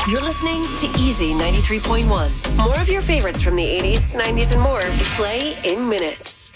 You're listening to Easy 93.1. More of your favorites from the 80s, 90s, and more. Play in minutes.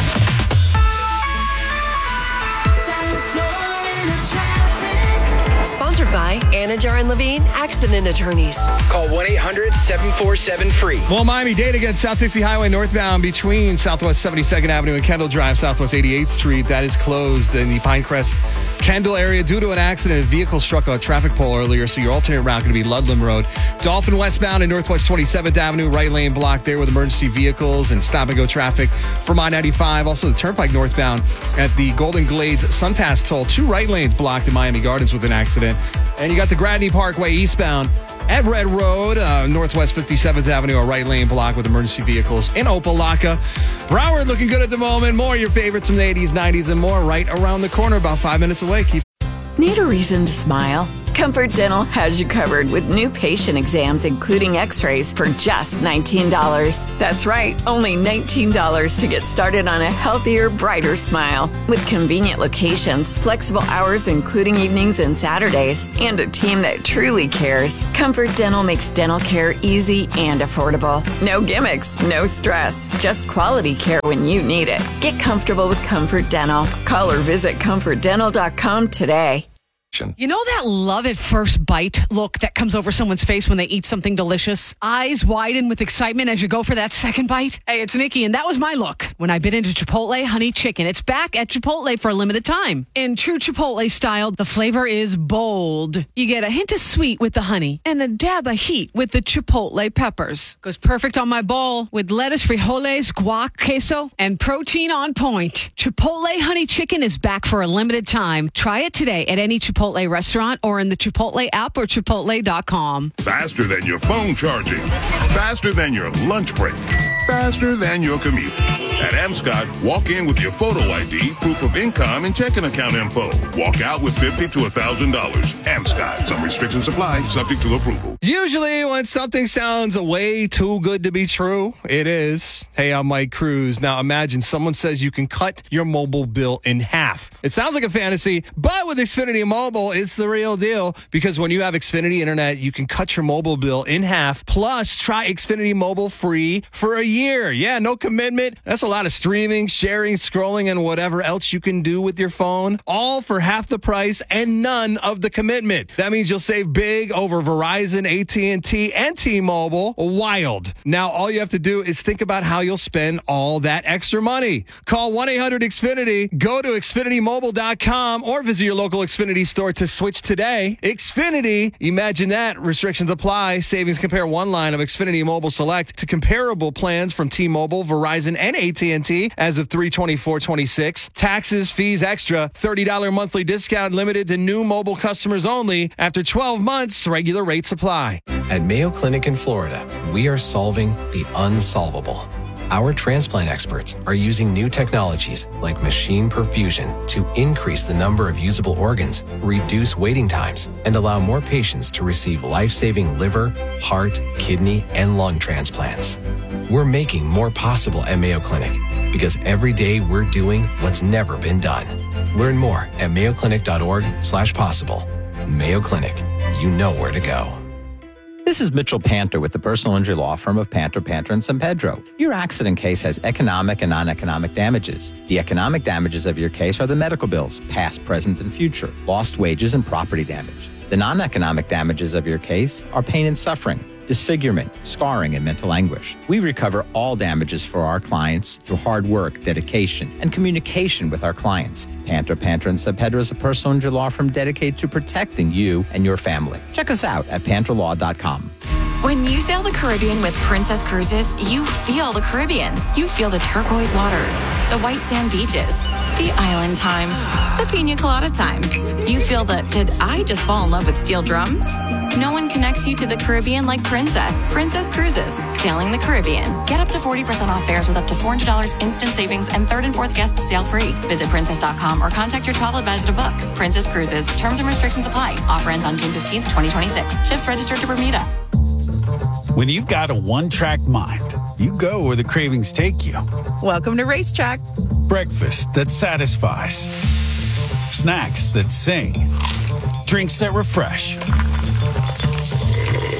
Sponsored by Anajar and Levine Accident Attorneys. Call 1-800-747-FREE. Well, Miami-Dade against South Dixie Highway northbound between Southwest 72nd Avenue and Kendall Drive, Southwest 88th Street. That is closed in the Pinecrest Kendall area due to an accident. A vehicle struck a traffic pole earlier, so your alternate route going to be Ludlam Road. Dolphin westbound in Northwest 27th Avenue, right lane blocked there with emergency vehicles and stop-and-go traffic from I-95. Also, the Turnpike northbound at the Golden Glades Sunpass toll. 2 right lanes blocked in Miami Gardens with an accident. And you got the Gradney Parkway eastbound at Red Road, Northwest 57th Avenue, a right lane block with emergency vehicles in Opelika. Broward looking good at the moment. More of your favorites from the 80s, 90s, and more right around the corner, about 5 minutes away. Need a reason to smile? Comfort Dental has you covered with new patient exams, including x-rays, for just $19. That's right, only $19 to get started on a healthier, brighter smile. With convenient locations, flexible hours including evenings and Saturdays, and a team that truly cares, Comfort Dental makes dental care easy and affordable. No gimmicks, no stress, just quality care when you need it. Get comfortable with Comfort Dental. Call or visit ComfortDental.com today. You know that love at first bite look that comes over someone's face when they eat something delicious? Eyes widen with excitement as you go for that second bite? Hey, it's Nikki, and that was my look when I bit into Chipotle Honey Chicken. It's back at Chipotle for a limited time. In true Chipotle style, the flavor is bold. You get a hint of sweet with the honey and a dab of heat with the Chipotle peppers. Goes perfect on my bowl with lettuce, frijoles, guac, queso, and protein on point. Chipotle Honey Chicken is back for a limited time. Try it today at any Chipotle restaurant or in the Chipotle app or Chipotle.com. Faster than your phone charging. Faster than your lunch break. Faster than your commute. At Amscot, walk in with your photo ID, proof of income, and checking account info. Walk out with $50 to $1,000. Amscot. Some restrictions apply, subject to approval. Usually when something sounds way too good to be true, it is. Hey, I'm Mike Cruz. Now imagine someone says you can cut your mobile bill in half. It sounds like a fantasy, but with Xfinity Mobile, it's the real deal, because when you have Xfinity Internet, you can cut your mobile bill in half. Plus, try Xfinity Mobile free for a year. Yeah, no commitment. That's a lot of streaming, sharing, scrolling, and whatever else you can do with your phone, all for half the price and none of the commitment. That means you'll save big over Verizon, AT&T, and T-Mobile. Wild. Now, all you have to do is think about how you'll spend all that extra money. Call 1-800-XFINITY, go to XfinityMobile.com, or visit your local Xfinity store to switch today. Xfinity, imagine that. Restrictions apply. Savings compare one line of Xfinity Mobile Select to comparable plans from T-Mobile, Verizon, and AT&T as of 3/24/26. Taxes, fees extra. $30 monthly discount limited to new mobile customers only. After 12 months, regular rates apply. At Mayo Clinic in Florida, we are solving the unsolvable. Our transplant experts are using new technologies like machine perfusion to increase the number of usable organs, reduce waiting times, and allow more patients to receive life-saving liver, heart, kidney, and lung transplants. We're making more possible at Mayo Clinic because every day we're doing what's never been done. Learn more at mayoclinic.org/possible. Mayo Clinic, you know where to go. This is Mitchell Panter with the personal injury law firm of Panter, and San Pedro. Your accident case has economic and non-economic damages. The economic damages of your case are the medical bills, past, present, and future, lost wages, and property damage. The non-economic damages of your case are pain and suffering, disfigurement, scarring, and mental anguish. We recover all damages for our clients through hard work, dedication, and communication with our clients. Panter, and San Pedro is a personal injury law firm dedicated to protecting you and your family. Check us out at panterlaw.com. When you sail the Caribbean with Princess Cruises, you feel the Caribbean. You feel the turquoise waters, the white sand beaches, the island time, the pina colada time. You feel the, did I just fall in love with steel drums? No one connects you to the Caribbean like Princess. Princess Cruises, sailing the Caribbean. Get up to 40% off fares with up to $400 instant savings and third and fourth guests sail free. Visit princess.com or contact your travel advisor to book. Princess Cruises. Terms and restrictions apply. Offer ends on June 15th, 2026. Ships registered to Bermuda. When you've got a one-track mind, you go where the cravings take you. Welcome to Racetrack. Breakfast that satisfies. Snacks that sing. Drinks that refresh.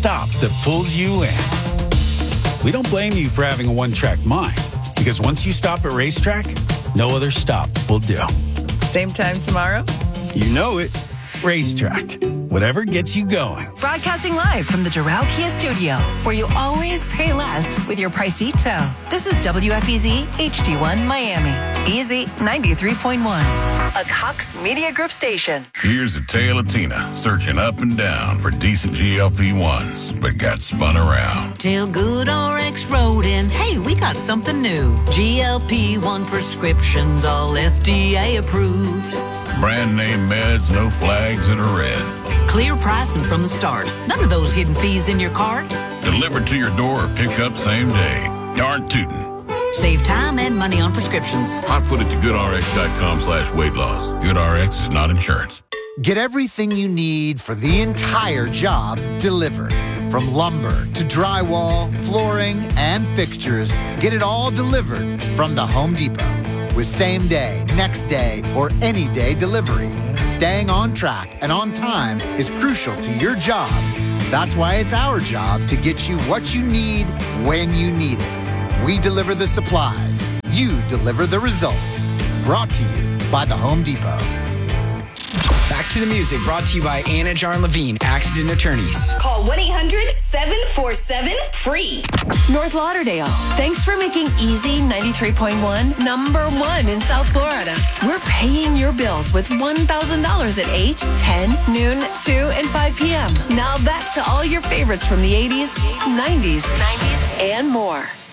stop that pulls you in. We don't blame you for having a one-track mind, because once you stop at Racetrack, no other stop will do. Same time tomorrow? You know it. Racetrack. Whatever gets you going. Broadcasting live from the Doral Kia Studio, where you always pay less with your Pricito. This is WFEZ HD1 Miami. Easy 93.1. A Cox Media Group station. Here's a tale of Tina searching up and down for decent GLP-1s, but got spun around. Tell Good RX Rodent, hey, we got something new. GLP-1 prescriptions, all FDA approved. Brand name meds, no flags that are red. Clear pricing from the start. None of those hidden fees in your cart. Delivered to your door or pick up same day. Darn tootin'. Save time and money on prescriptions. Hot foot it to goodrx.com/weight loss. GoodRx is not insurance. Get everything you need for the entire job delivered. From lumber to drywall, flooring, and fixtures, get it all delivered from the Home Depot. With same day, next day, or any day delivery. Staying on track and on time is crucial to your job. That's why it's our job to get you what you need when you need it. We deliver the supplies. You deliver the results. Brought to you by the Home Depot. Back to the music, brought to you by Anna Jarn Levine, Accident Attorneys. Call 1-800-747-FREE. North Lauderdale, thanks for making Easy 93.1 #1 in South Florida. We're paying your bills with $1,000 at 8, 10, noon, 2, and 5 p.m. Now back to all your favorites from the 80s, 90s, and more.